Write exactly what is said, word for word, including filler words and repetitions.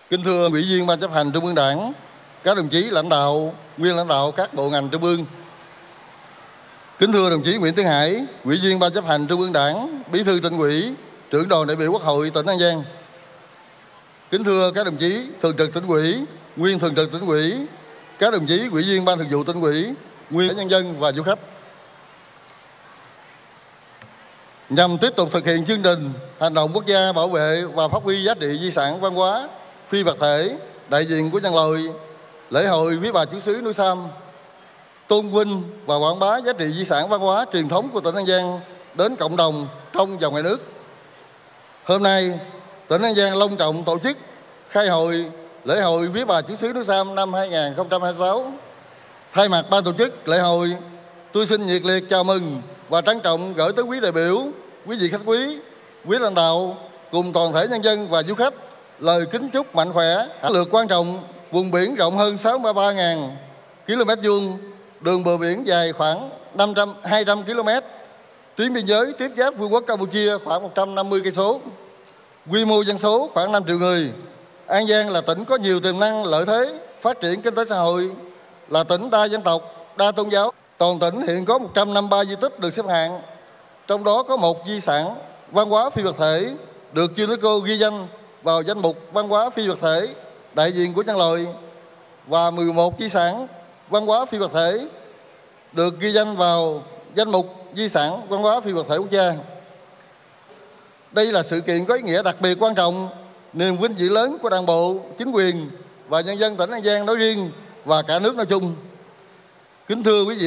Kính thưa Ủy viên Ban chấp hành Trung ương Đảng, các đồng chí lãnh đạo, nguyên lãnh đạo các bộ ngành trung ương. Kính thưa đồng chí Nguyễn Tiến Hải, Ủy viên Ban chấp hành Trung ương Đảng, Bí thư Tỉnh ủy, Trưởng đoàn đại biểu Quốc hội tỉnh An Giang. Kính thưa các đồng chí Thường trực Tỉnh ủy, nguyên Thường trực Tỉnh ủy, các đồng chí Ủy viên Ban Thường vụ Tỉnh ủy, nguyên nhân dân và du khách. Nhằm tiếp tục thực hiện chương trình hành động quốc gia bảo vệ và phát huy giá trị di sản văn hóa, phi vật thể, đại diện của nhân loại, lễ hội Quý Bà Chúa Xứ núi Sam tôn vinh và quảng bá giá trị di sản văn hóa truyền thống của tỉnh An Giang đến cộng đồng trong và ngoài nước. Hôm nay, tỉnh An Giang long trọng tổ chức khai hội lễ hội Quý Bà Chúa Xứ núi Sam năm hai nghìn không trăm hai mươi sáu. Thay mặt ban tổ chức lễ hội, tôi xin nhiệt liệt chào mừng và trân trọng gửi tới quý đại biểu, quý vị khách quý, quý lãnh đạo cùng toàn thể nhân dân và du khách lời kính chúc mạnh khỏe. Lượt quan trọng, vùng biển rộng hơn sáu mươi ba nghìn ki lô mét vuông, đường bờ biển dài khoảng năm trăm hai trăm ki lô mét, tuyến biên giới tiếp giáp Vương quốc Campuchia khoảng một trăm năm mươi cây số, quy mô dân số khoảng năm triệu người. An Giang là tỉnh có nhiều tiềm năng lợi thế phát triển kinh tế xã hội, là tỉnh đa dân tộc, đa tôn giáo. Toàn tỉnh hiện có một trăm năm mươi ba di tích được xếp hạng, trong đó có một di sản văn hóa phi vật thể được UNESCO ghi danh vào danh mục văn hóa phi vật thể đại diện của nhân loại và mười một di sản văn hóa phi vật thể được ghi danh vào danh mục di sản văn hóa phi vật thể quốc gia. Đây là sự kiện có ý nghĩa đặc biệt quan trọng, niềm vinh dự lớn của Đảng bộ, chính quyền và nhân dân tỉnh An Giang nói riêng và cả nước nói chung. Kính thưa quý vị